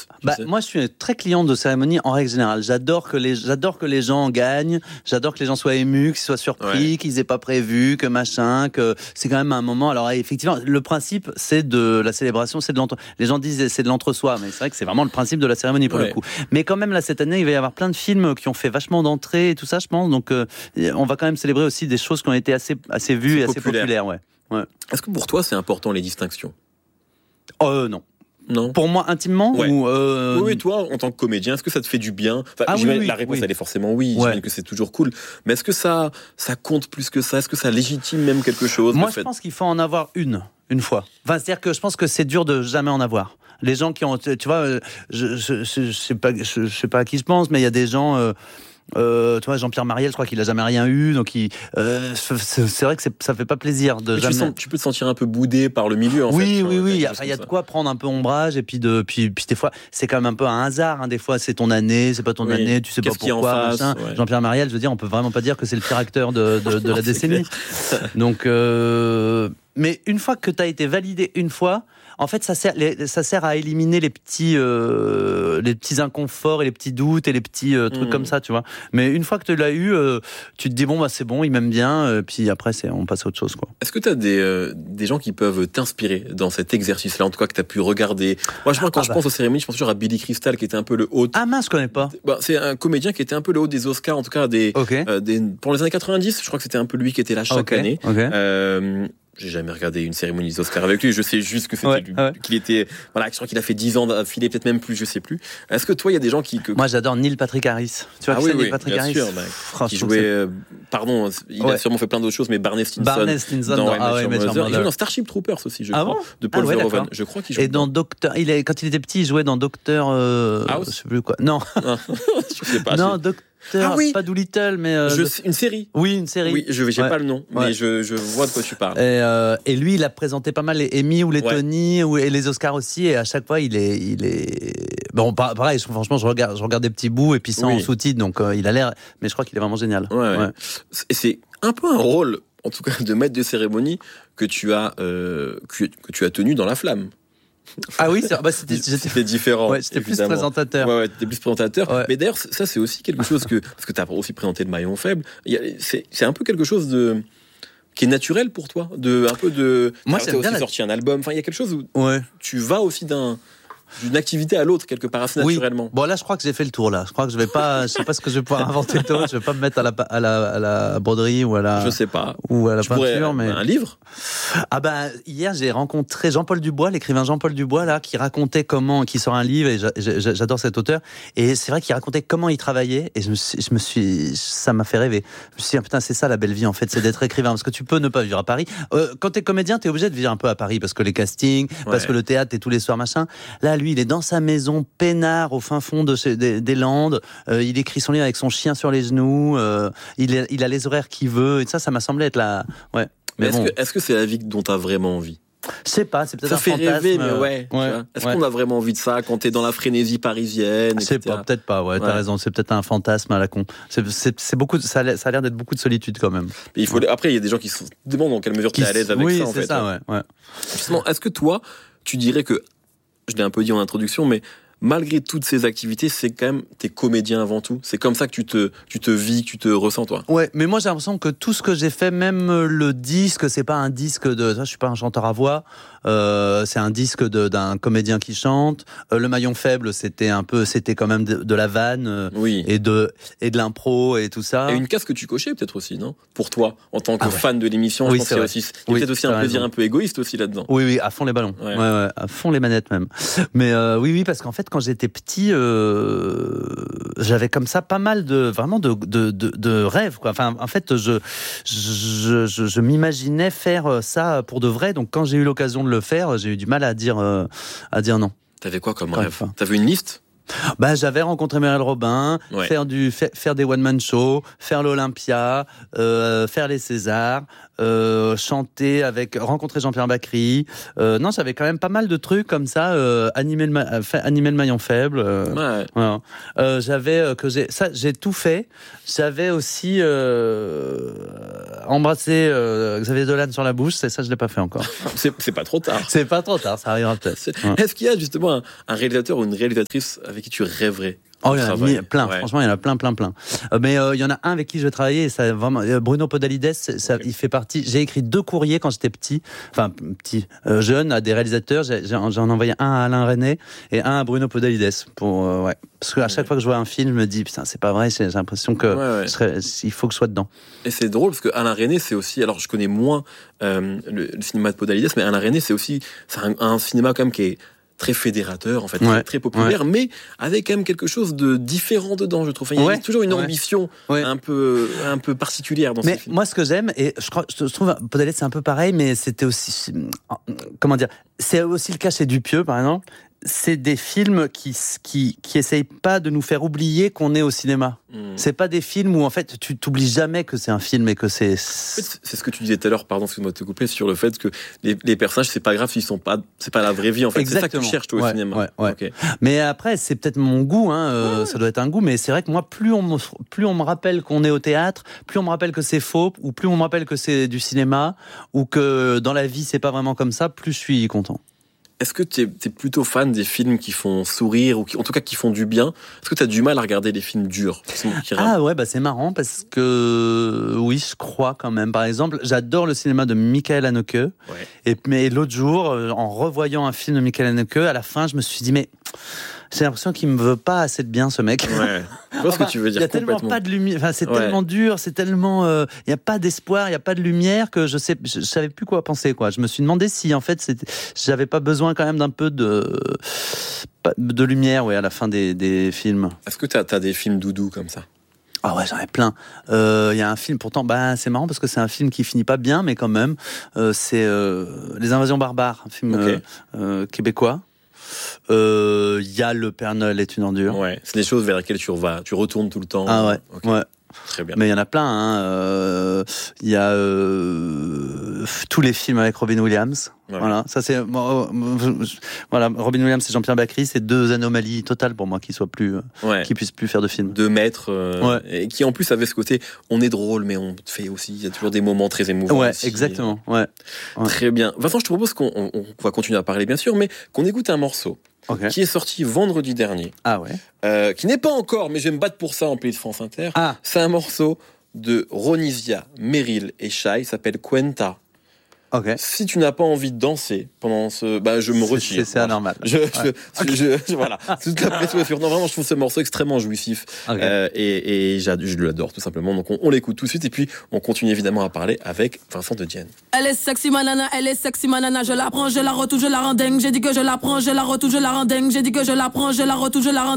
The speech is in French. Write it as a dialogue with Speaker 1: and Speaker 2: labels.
Speaker 1: Moi, je suis très client de cérémonie en règle générale. J'adore que les gens gagnent. J'adore que les gens soient émus, qu'ils soient surpris, qu'ils aient pas prévu, que machin, que c'est quand même un moment. Alors, effectivement, le principe, c'est de la célébration, c'est de les gens disent c'est de l'entre-soi, mais c'est vrai que c'est vraiment le principe de la cérémonie pour le coup. Mais quand même, là, cette année, il va y avoir plein de films qui ont fait vachement d'entrées et tout ça, je pense. Donc, on va quand même célébrer aussi des choses qui ont été assez vues et assez populaires. Ouais.
Speaker 2: Est-ce que pour toi, c'est important les distinctions ?
Speaker 1: Non. Non. Pour moi, intimement ou
Speaker 2: Oui, toi, en tant que comédien, est-ce que ça te fait du bien ? La réponse, elle est forcément oui. J'imagine que c'est toujours cool. Mais est-ce que ça compte plus que ça ? Est-ce que ça légitime même quelque chose ?
Speaker 1: Moi, je pense qu'il faut en avoir une fois. Enfin, c'est-à-dire que je pense que c'est dur de jamais en avoir. Les gens qui ont, tu vois, je sais pas à qui je pense, mais il y a des gens. Tu vois, Jean-Pierre Mariel, je crois qu'il a jamais rien eu, donc c'est vrai que ça fait pas plaisir de jamais.
Speaker 2: Tu peux te sentir un peu boudé par le milieu, en fait.
Speaker 1: Oui. Il y a de quoi prendre un peu ombrage, et puis des fois, c'est quand même un peu un hasard, hein. Des fois, c'est ton année, c'est pas ton année, tu sais pas pourquoi. Jean-Pierre Mariel, je veux dire, on peut vraiment pas dire que c'est le pire acteur de la décennie. Donc, mais une fois que t'as été validé une fois, en fait, ça sert à éliminer les petits inconforts et les petits doutes et les petits trucs comme ça, tu vois. Mais une fois que tu l'as eu, tu te dis bon, c'est bon, il m'aime bien. Puis après, on passe à autre chose, quoi.
Speaker 2: Est-ce que tu as des gens qui peuvent t'inspirer dans cet exercice-là, en tout cas que tu as pu regarder ? Moi, quand je pense aux cérémonies, je pense toujours à Billy Crystal, qui était un peu le hôte.
Speaker 1: Ah mince, je connais pas.
Speaker 2: C'est un comédien qui était un peu le hôte des Oscars, en tout cas pour les années 90. Je crois que c'était un peu lui qui était là chaque année. J'ai jamais regardé une cérémonie des Oscars avec lui. Je sais juste que c'était qu'il était. Voilà, je crois qu'il a fait 10 ans d'affilée, peut-être même plus, je sais plus. Est-ce que toi, il y a des gens qui.
Speaker 1: Moi, j'adore Neil Patrick Harris. Tu vois Neil Patrick Harris,
Speaker 2: bien sûr, qui jouait. Pardon, il a sûrement fait plein d'autres choses, mais Barney Stinson. Il joue dans Starship Troopers aussi, je crois, de Paul Verhoeven. Je crois qu'il joue.
Speaker 1: Et dans Docteur, quand il était petit, il jouait dans Docteur. Je sais plus quoi. Non.
Speaker 2: Je sais pas.
Speaker 1: Non, Docteur. Pas Doolittle, mais
Speaker 2: une série.
Speaker 1: Oui, une série.
Speaker 2: Oui, j'ai pas le nom, mais je vois de quoi tu parles.
Speaker 1: Et lui, il a présenté pas mal les Emmy ou les Tony et les Oscars aussi, et à chaque fois, il est bon. Pareil, franchement, je regarde des petits bouts et puis sans sous-titres, donc il a l'air. Mais je crois qu'il est vraiment génial.
Speaker 2: Et c'est un peu un rôle, en tout cas, de maître de cérémonie que tu as tenu dans La Flamme.
Speaker 1: Ah oui, c'était
Speaker 2: différent.
Speaker 1: J'étais plus présentateur.
Speaker 2: T'étais plus présentateur. Mais d'ailleurs, ça, c'est aussi quelque chose parce que t'as aussi présenté le maillon faible. C'est un peu quelque chose qui est naturel pour toi,
Speaker 1: Moi,
Speaker 2: t'as aussi sorti un album. Enfin, il y a quelque chose où tu vas aussi d'une activité à l'autre quelque part assez naturellement.
Speaker 1: Bon, là, je crois que j'ai fait le tour. Là, je crois que je sais pas ce que je vais pouvoir inventer d'autre. Je vais pas me mettre à la broderie ou à la.
Speaker 2: Je sais pas.
Speaker 1: Ou à la peinture, mais
Speaker 2: un livre.
Speaker 1: Hier, j'ai rencontré Jean-Paul Dubois, l'écrivain Jean-Paul Dubois, là, qui racontait qui sort un livre, et j'adore cet auteur. Et c'est vrai qu'il racontait comment il travaillait, et ça m'a fait rêver. Je me suis dit, putain, c'est ça la belle vie, en fait, c'est d'être écrivain, parce que tu peux ne pas vivre à Paris. Quand t'es comédien, t'es obligé de vivre un peu à Paris, parce que les castings, parce que le théâtre, t'es tous les soirs, machin. Là, lui, il est dans sa maison, peinard, au fin fond des Landes. Il écrit son livre avec son chien sur les genoux. Il a les horaires qu'il veut. Et ça m'a semblé être là. Ouais.
Speaker 2: Mais est-ce que c'est la vie dont t'as vraiment envie ?
Speaker 1: Je sais pas, c'est peut-être
Speaker 2: ça
Speaker 1: un fantasme.
Speaker 2: Ça fait rêver, mais est-ce qu'on a vraiment envid de ça quand t'es dans la frénésie parisienne, etc.
Speaker 1: Je sais pas, peut-être pas, t'as raison, c'est peut-être un fantasme à la con. C'est beaucoup, ça a l'air d'être beaucoup de solitude quand même.
Speaker 2: Mais après, il y a des gens qui se demandent dans quelle mesure t'es à l'aise avec ça, en fait.
Speaker 1: Oui, c'est ça, ouais.
Speaker 2: Justement, est-ce que toi, tu dirais que, je l'ai un peu dit en introduction, mais malgré toutes ces activités, c'est quand même, t'es comédien avant tout. C'est comme ça que tu te vis, que tu te ressens, toi.
Speaker 1: Ouais, mais moi, j'ai l'impression que tout ce que j'ai fait, même le disque, c'est pas un disque je suis pas un chanteur à voix, c'est un disque d'un comédien qui chante. Le maillon faible, c'était quand même de la vanne, et de l'impro et tout ça.
Speaker 2: Et une case que tu cochais, peut-être aussi, non? Pour toi, en tant que fan de l'émission, je pense qu'il y a peut-être aussi un plaisir un peu égoïste aussi là-dedans.
Speaker 1: Oui, à fond les ballons. Ouais, à fond les manettes même. Mais oui, parce qu'en fait, quand j'étais petit, j'avais comme ça pas mal de rêves, quoi. Enfin, en fait, je m'imaginais faire ça pour de vrai. Donc, quand j'ai eu l'occasion de le faire, j'ai eu du mal à dire non.
Speaker 2: T'avais quoi comme rêve? T'avais une liste?
Speaker 1: J'avais rencontré Muriel Robin, faire des one-man shows, faire l'Olympia, faire les Césars, chanter rencontrer Jean-Pierre Bacri. Non, j'avais quand même pas mal de trucs comme ça, animer le maillon faible. Voilà. J'ai tout fait. J'avais aussi, embrasser Xavier Dolan sur la bouche, ça je l'ai pas fait encore.
Speaker 2: C'est pas trop tard.
Speaker 1: C'est pas trop tard, ça arrivera peut-être.
Speaker 2: Est-ce qu'il y a justement un réalisateur ou une réalisatrice avec qui tu rêverais?
Speaker 1: Oh, il y en a plein. Ouais. Franchement, il y en a plein. Mais il y en a un avec qui je vais travailler. Et ça, vraiment, Bruno Podalides, il fait partie. J'ai écrit 2 courriers quand j'étais jeune, à des réalisateurs. J'en ai envoyé un à Alain Resnais et un à Bruno Podalides. Parce qu'à chaque fois que je vois un film, je me dis, putain, c'est pas vrai. J'ai l'impression que il faut que je sois dedans.
Speaker 2: Et c'est drôle parce que Alain Resnais, c'est aussi. Alors, je connais moins le cinéma de Podalides, mais Alain Resnais, c'est un cinéma quand même qui est très fédérateur, en fait, très populaire, mais avec quand même quelque chose de différent dedans, je trouve. Il y a toujours une ambition un peu particulière dans ces films.
Speaker 1: Moi, ce que j'aime, et je trouve Podalides, c'est un peu pareil, mais c'était aussi, comment dire, c'est aussi le cas chez Dupieux, par exemple. C'est des films qui essayent pas de nous faire oublier qu'on est au cinéma. C'est pas des films où en fait tu t'oublies jamais que c'est un film et que c'est.
Speaker 2: En fait, c'est ce que tu disais tout à l'heure, pardon, excuse-moi de te couper, sur le fait que les personnages, c'est pas grave s'ils sont pas, c'est pas la vraie vie en fait. Exactement. C'est ça que tu cherches toi au cinéma.
Speaker 1: Okay. Mais après, c'est peut-être mon goût, ça doit être un goût, mais c'est vrai que moi, plus on me rappelle qu'on est au théâtre, plus on me rappelle que c'est faux, ou plus on me rappelle que c'est du cinéma, ou que dans la vie c'est pas vraiment comme ça, plus je suis content.
Speaker 2: Est-ce que t'es plutôt fan des films qui font sourire ou en tout cas qui font du bien? Est-ce que t'as du mal à regarder des films durs?
Speaker 1: C'est marrant parce que oui, je crois quand même. Par exemple, j'adore le cinéma de Michael Haneke. Mais l'autre jour, en revoyant un film de Michael Haneke, à la fin, je me suis dit mais j'ai l'impression qu'il me veut pas assez de bien, ce mec.
Speaker 2: Ouais. Je vois ce que tu veux dire.
Speaker 1: Il y a tellement pas de lumière. Enfin, c'est tellement dur, c'est tellement. Il y a pas d'espoir, il y a pas de lumière que je savais plus quoi penser, quoi. Je me suis demandé si en fait j'avais pas besoin quand même d'un peu de lumière, à la fin des films.
Speaker 2: Est-ce que t'as des films doudous comme ça?
Speaker 1: Ah ouais, j'en ai plein. Il y a un film, pourtant, c'est marrant parce que c'est un film qui finit pas bien, mais quand même, c'est Les Invasions barbares, un film québécois. Il y a Le Père Noël est une ordure.
Speaker 2: Ouais, c'est des choses vers lesquelles tu retournes tout le temps.
Speaker 1: Ah ouais, ouais.
Speaker 2: Très bien.
Speaker 1: Mais il y en a plein. Il y a tous les films avec Robin Williams. Ouais. Voilà, ça c'est Robin Williams et Jean-Pierre Bacri, c'est 2 anomalies totales pour moi qui puissent plus faire de films.
Speaker 2: 2 maîtres et qui en plus avaient ce côté on est drôle mais on fait aussi, il y a toujours des moments très émouvants.
Speaker 1: Ouais,
Speaker 2: aussi.
Speaker 1: exactement. Ouais.
Speaker 2: Très bien. Vincent, je te propose qu'on va continuer à parler bien sûr, mais qu'on écoute un morceau. Okay. Qui est sorti vendredi dernier.
Speaker 1: Ah ouais.
Speaker 2: Qui n'est pas encore, mais je vais me battre pour ça en Pays de France Inter.
Speaker 1: Ah.
Speaker 2: C'est un morceau de Ronisia, Meryl et Shai, s'appelle Cuenta.
Speaker 1: Okay.
Speaker 2: Si tu n'as pas envie de danser pendant je me retire.
Speaker 1: C'est anormal.
Speaker 2: Voilà. Toute la pression. Non, vraiment, je trouve ce morceau extrêmement jouissif. Okay. Et je l'adore, tout simplement. Donc, on l'écoute tout de suite et puis on continue évidemment à parler avec Vincent de Dienne.
Speaker 3: Elle est sexy manana, je la prends, je la retouche, je la rends dingue. J'ai dit que je la prends, je la retouche, je la rends dingue. J'ai dit que je la prends, je la retouche, je la rends